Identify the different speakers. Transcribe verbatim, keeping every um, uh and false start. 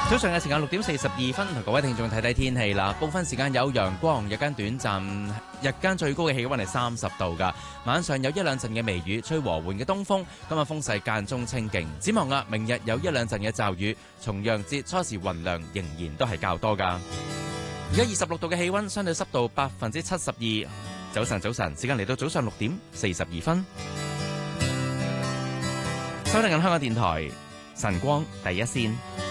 Speaker 1: 早上嘅時間六點四十二分，同各位聽眾睇睇天氣啦。部分時間有陽光，日間短暫，日間最高嘅氣溫係三十度㗎。晚上有一兩陣嘅微雨，吹和緩嘅東風。今日風勢間中清勁。展望啊，明日有一兩陣嘅驟雨。重陽節初時雲量仍然都係較多㗎。而家二十六度嘅氣溫，相對濕度百分之七十二。早晨，早晨，時間嚟到早上六點四十二分。收聽緊香港電台晨光第一線。